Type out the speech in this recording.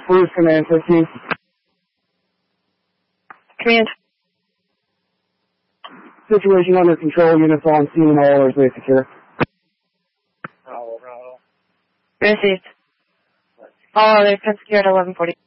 Bruce, Command 15. Command. Situation under control. Units on scene and all others way secure. Received. All others been secured at 1140.